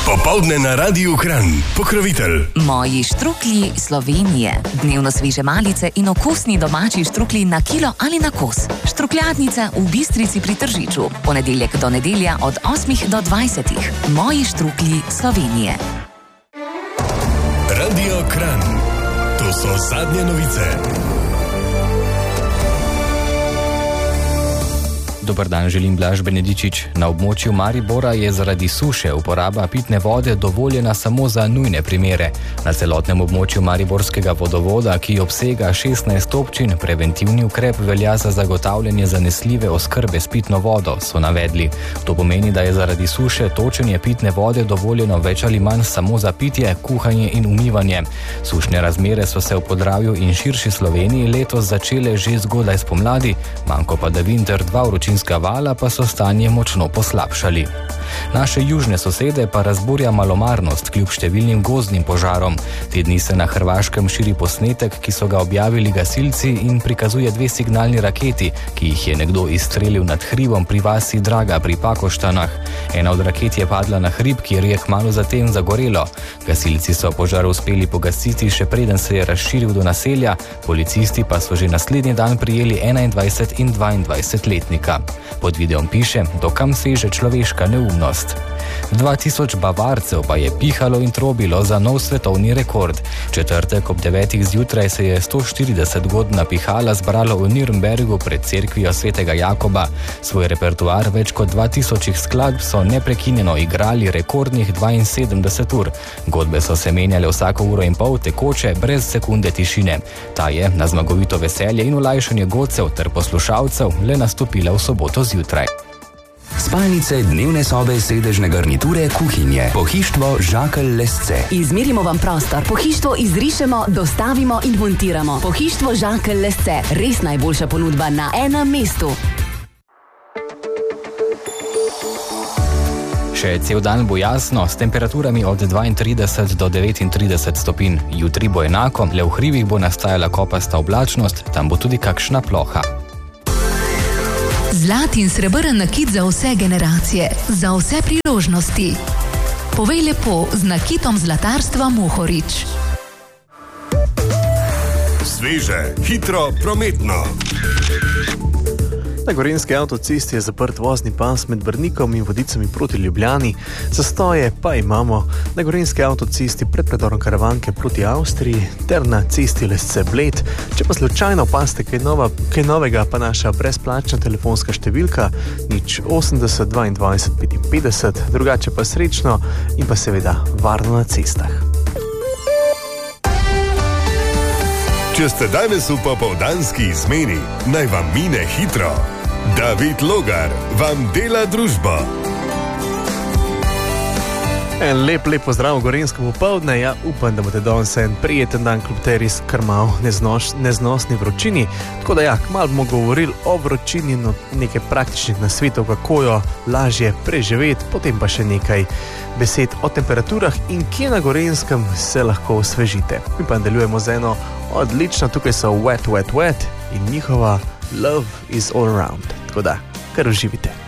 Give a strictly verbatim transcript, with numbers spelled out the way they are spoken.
Popoldne na Radiu Kranj. Pokrovitelj. Moji štruklji Slovenije. Dnevno sveže malice in okusni domači štruklji na kilo ali na kos. Štrukljadnica v Bistrici pri Tržiču. Ponedeljek do nedelja od osmih do dvajsetih. Moji štruklji Slovenije. Radio Kranj. To so zadnje novice. Dobar dan, želim Blaž Benedičič. Na območju Maribora je zaradi suše uporaba pitne vode dovoljena samo za nujne primere. Na celotnem območju Mariborskega vodovoda, ki obsega šestnajst občin, preventivni ukrep velja za zagotavljanje zanesljive oskrbe s pitno vodo, so navedli. To pomeni, da je zaradi suše točenje pitne vode dovoljeno več ali manj samo za pitje, kuhanje in umivanje. Sušne razmere so se v Podravju in širši Sloveniji letos začele že zgodaj spomladi, manjko padavin ter dva vročinska vala pa so stanje močno poslabšali. Naše južne sosede pa razburja malomarnost kljub številnim gozdnim požarom. Te dni se na Hrvaškem širi posnetek, ki so ga objavili gasilci in prikazuje dve signalni raketi, ki jih je nekdo izstrelil nad hribom pri vasi Draga pri Pakoštanah. Ena od raket je padla na hrib, kjer je kmalu zatem zagorelo. Gasilci so požar uspeli pogasiti, še preden se je razširil do naselja, policisti pa so že naslednji dan prijeli enaindvajset- in dvaindvajsetletnika. Pod videom piše, dokam seže človeška neumnost. dva tisoč bavarcev pa je pihalo in trobilo za nov svetovni rekord. Četrtek ob devetih zjutraj se je sto štirideset godna pihala zbralo v Nürnbergu pred cerkvijo svetega Jakoba. Svoj repertoar več kot dva tisočih skladb so neprekinjeno igrali rekordnih dvainsedemdeset ur. Godbe so se menjale vsako uro in pol tekoče, brez sekunde tišine. Ta je na zmagovito veselje in olajšanje godcev ter poslušalcev le nastopila v soboto zjutraj. Spalnice, dnevne sobe, sedežne garniture, kuhinje. Pohištvo Žakelj Lesce. Izmerimo vam prostor, pohištvo izrišemo, dostavimo in montiramo. Pohištvo Žakelj Lesce. Res najboljša ponudba na enem mestu. Še cel dan bo jasno, s temperaturami od dvaintrideset do devetintrideset stopinj. Jutri bo enako, le v hribih bo nastajala kopasta oblačnost, tam bo tudi kakšna ploha. Zlat in srebrn nakit za vse generacije, za vse priložnosti. Povej lepo z nakitom zlatarstva Mohorič. Sveže, hitro, prometno. Na gorenjski avtocesti je zaprt vozni pas med Brnikom in Vodicami proti Ljubljani, zastoje pa imamo na gorenjski avtocesti pred predorom Karavanke proti Avstriji ter na cesti Lesce-Bled. Če pa slučajno opazite kaj, nova, kaj novega, pa naša brezplačna telefonska številka nič osemdeset dvaindvajset petinpetdeset, drugače pa srečno in pa seveda varno na cestah. Če ste danes v popoldanski izmeni, naj vam mine hitro. David Logar vam dela družbo. En lep, lep pozdrav v gorenjskem popoldne. Ja, upam, da boste danes en prijeten dan kljub tej res kar malo neznos, neznosni vročini. Tako da ja, malo bomo govorili o vročini in nekaj praktičnih nasvetov, kako jo lažje preživeti, potem pa še nekaj besed o temperaturah in kje na Gorenjskem se lahko osvežite. Mi pa nadaljujemo z eno odlično, tukaj so Wet, Wet, Wet in njihova Love is all around. Tako da, kar uživite.